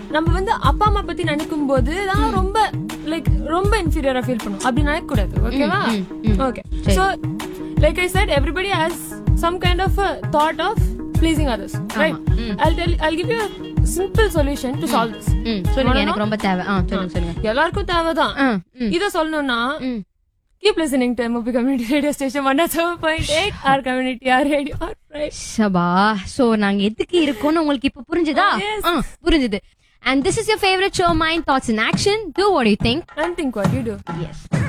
நம்ம வந்து அப்பா அம்மா பத்தி நினைக்கும் போது தான் ரொம்ப லைக் ரொம்ப இன்ஃபீரியரா ஃபீல் பண்ணும். அப்படி நினைக்க கூடாது. ஓகேவா? Okay. So like I set everybody has some kind of thought of pleasing others, right? I'll give you a simple solution to solve this. சொல்லுங்க, எனக்கு ரொம்ப தேவை. சொல்லுங்க. எல்லாருக்கும் தேவைதான். இத சொல்லணும்னா keep listening to MOP community radio station 107.8 our community our radio, right? Sabha, so நாங்க எதுக்கு இருக்கோம்னு உங்களுக்கு இப்ப புரிஞ்சுதா? புரிஞ்சுது. And this is your favorite show, Mind Thoughts in Action. Do what you think and think what you do. Yes.